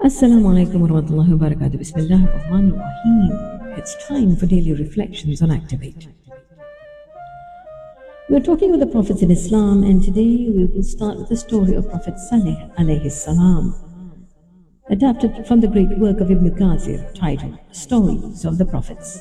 Assalamu alaikum wa rahmatullahi wa barakatuh. Bismillahir Rahmanir Rahim. It's time for daily reflections on Activate. We're talking with the prophets in Islam, and today we will start with the story of Prophet Saleh alayhi salam, adapted from the great work of Ibn Kathir titled Stories of the Prophets.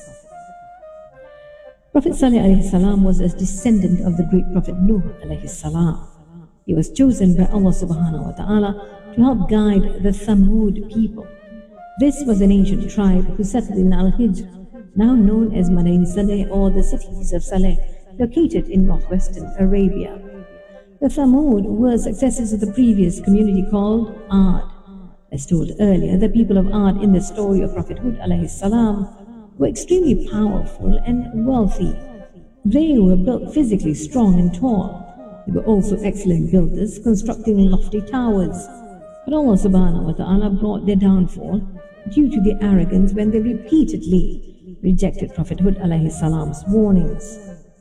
Prophet Saleh alayhi salam was a descendant of the great Prophet Nuh alayhi salam. He was chosen by Allah subhanahu wa ta'ala to help guide the Thamud people. This was an ancient tribe who settled in Al-Hijr, now known as Madain Saleh, or the cities of Saleh, located in northwestern Arabia. The Thamud were successors of the previous community called Ad. As told earlier, the people of Ad in the story of Prophet Hud alayhi salam were extremely powerful and wealthy. They were built physically strong and tall. They were also excellent builders, constructing lofty towers. But Allah subhanahu wa ta'ala brought their downfall due to their arrogance when they repeatedly rejected Prophet Hud alayhi salam's warnings.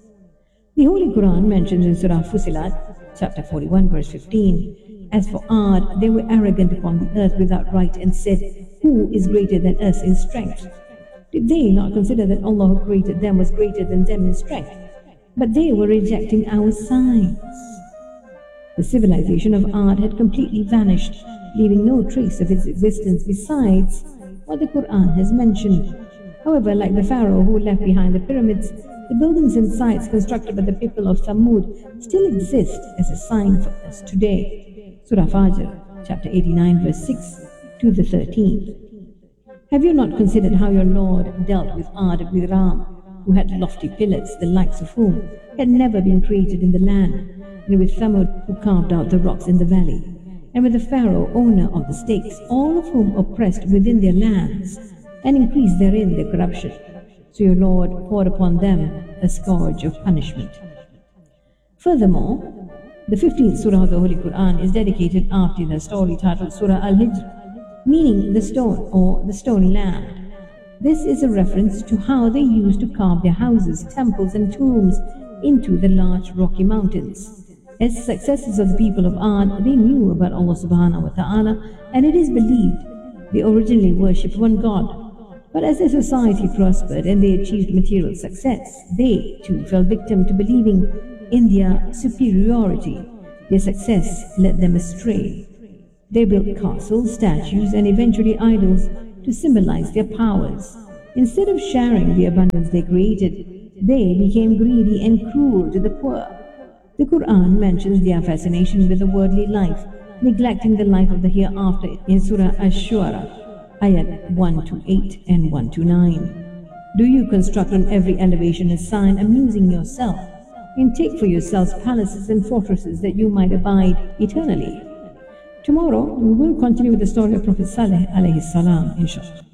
The Holy Quran mentions in Surah Fusilat, chapter 41, verse 15, as for Ad, they were arrogant upon the earth without right and said, "Who is greater than us in strength?" Did they not consider that Allah who created them was greater than them in strength? But they were rejecting our signs. The civilization of Ad had completely vanished, leaving no trace of its existence besides what the Quran has mentioned. However, like the Pharaoh who left behind the pyramids, the buildings and sites constructed by the people of Thamud still exist as a sign for us today. Surah Fajr, chapter 89, verse 6 to the 13th. Have you not considered how your Lord dealt with Ad of Iram, who had lofty pillars, the likes of whom had never been created in the land, and with Thamud, who carved out the rocks in the valley, and with the Pharaoh, owner of the stakes, all of whom oppressed within their lands, and increased therein their corruption. So your Lord poured upon them a scourge of punishment. Furthermore, the 15th Surah of the Holy Quran is dedicated after the story titled Surah Al-Hijr, meaning the stone or the stony land. This is a reference to how they used to carve their houses, temples and tombs into the large rocky mountains. As successors of the people of Ad, they knew about Allah subhanahu wa ta'ala, and it is believed they originally worshipped one God. But as their society prospered and they achieved material success, they too fell victim to believing in their superiority. Their success led them astray. They built castles, statues, and eventually idols to symbolize their powers. Instead of sharing the abundance they created, they became greedy and cruel to the poor. The Quran mentions their fascination with the worldly life, neglecting the life of the hereafter in Surah Ash-Shu'ara, ayat 1-8 and 1-9. Do you construct on every elevation a sign, amusing yourself, and take for yourselves palaces and fortresses that you might abide eternally? Tomorrow we will continue with the story of Prophet Saleh alayhi salam, inshallah.